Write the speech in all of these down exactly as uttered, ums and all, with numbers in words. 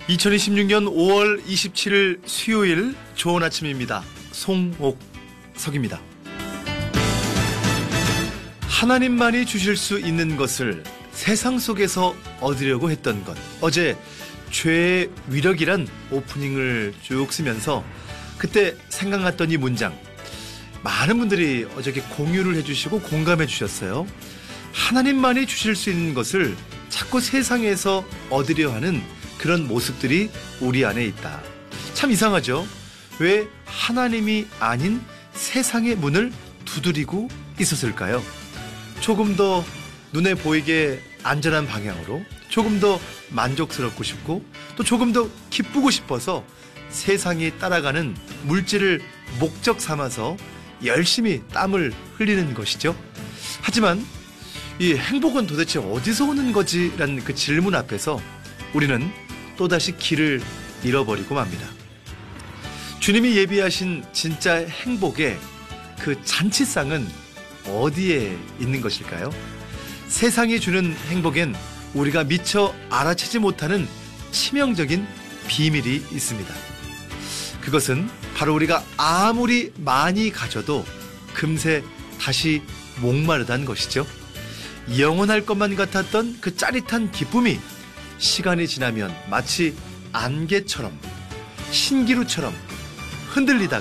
이천이십육 년 오월 이십칠일 수요일 좋은 아침입니다. 송옥석입니다. 하나님만이 주실 수 있는 것을 세상 속에서 얻으려고 했던 것. 어제 죄의 위력이란 오프닝을 쭉 쓰면서 그때 생각났던 이 문장, 많은 분들이 어저께 공유를 해주시고 공감해 주셨어요. 하나님만이 주실 수 있는 것을 자꾸 세상에서 얻으려 하는 그런 모습들이 우리 안에 있다. 참 이상하죠? 왜 하나님이 아닌 세상의 문을 두드리고 있었을까요? 조금 더 눈에 보이게 안전한 방향으로, 조금 더 만족스럽고 싶고, 또 조금 더 기쁘고 싶어서 세상이 따라가는 물질을 목적 삼아서 열심히 땀을 흘리는 것이죠. 하지만 이 행복은 도대체 어디서 오는 거지? 라는 그 질문 앞에서 우리는 또다시 길을 잃어버리고 맙니다. 주님이 예비하신 진짜 행복의 그 잔치상은 어디에 있는 것일까요? 세상이 주는 행복엔 우리가 미처 알아채지 못하는 치명적인 비밀이 있습니다. 그것은 바로 우리가 아무리 많이 가져도 금세 다시 목마르다는 것이죠. 영원할 것만 같았던 그 짜릿한 기쁨이 시간이 지나면 마치 안개처럼, 신기루처럼 흔들리다가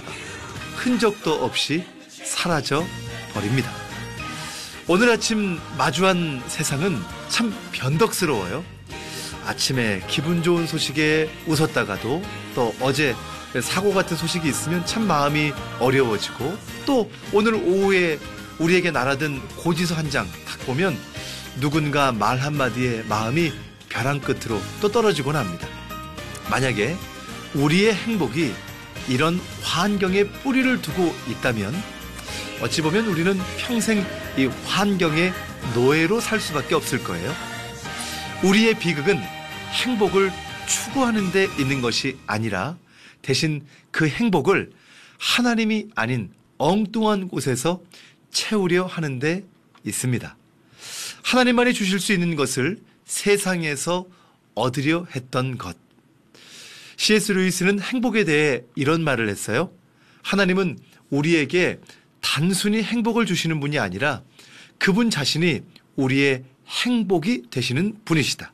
흔적도 없이 사라져 버립니다. 오늘 아침 마주한 세상은 참 변덕스러워요. 아침에 기분 좋은 소식에 웃었다가도, 또 어제 사고 같은 소식이 있으면 참 마음이 어려워지고, 또 오늘 오후에 우리에게 날아든 고지서 한 장 딱 보면 누군가 말 한마디에 마음이 벼랑 끝으로 또 떨어지곤 합니다. 만약에 우리의 행복이 이런 환경에 뿌리를 두고 있다면 어찌 보면 우리는 평생 이 환경의 노예로 살 수밖에 없을 거예요. 우리의 비극은 행복을 추구하는 데 있는 것이 아니라 대신 그 행복을 하나님이 아닌 엉뚱한 곳에서 채우려 하는 데 있습니다. 하나님만이 주실 수 있는 것을 세상에서 얻으려 했던 것. 씨 에스 루이스는 행복에 대해 이런 말을 했어요. 하나님은 우리에게 단순히 행복을 주시는 분이 아니라 그분 자신이 우리의 행복이 되시는 분이시다.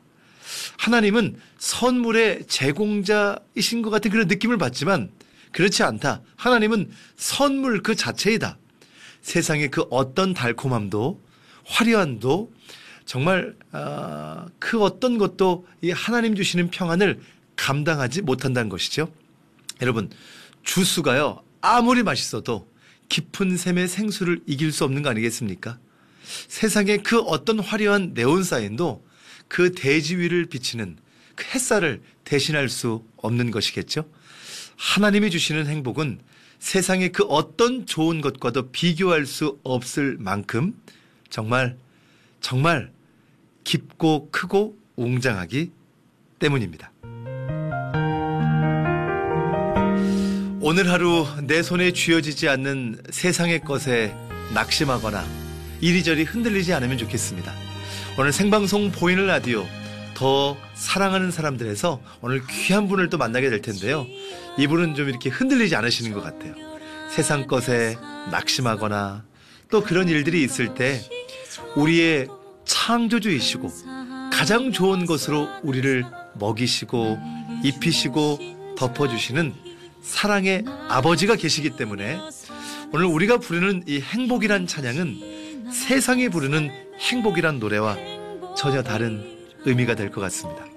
하나님은 선물의 제공자이신 것 같은 그런 느낌을 받지만 그렇지 않다. 하나님은 선물 그 자체이다. 세상의 그 어떤 달콤함도 화려함도 정말 어, 그 어떤 것도 이 하나님 주시는 평안을 감당하지 못한다는 것이죠. 여러분, 주스가요 아무리 맛있어도 깊은 샘의 생수를 이길 수 없는 거 아니겠습니까? 세상의 그 어떤 화려한 네온사인도 그 대지 위를 비치는 그 햇살을 대신할 수 없는 것이겠죠. 하나님이 주시는 행복은 세상의 그 어떤 좋은 것과도 비교할 수 없을 만큼 정말 정말 깊고 크고 웅장하기 때문입니다. 오늘 하루 내 손에 쥐어지지 않는 세상의 것에 낙심하거나 이리저리 흔들리지 않으면 좋겠습니다. 오늘 생방송 보이는 라디오 더 사랑하는 사람들에서 오늘 귀한 분을 또 만나게 될 텐데요. 이분은 좀 이렇게 흔들리지 않으시는 것 같아요. 세상 것에 낙심하거나 또 그런 일들이 있을 때 우리의 창조주이시고 가장 좋은 것으로 우리를 먹이시고 입히시고 덮어주시는 사랑의 아버지가 계시기 때문에 오늘 우리가 부르는 이 행복이란 찬양은 세상이 부르는 행복이란 노래와 전혀 다른 의미가 될 것 같습니다.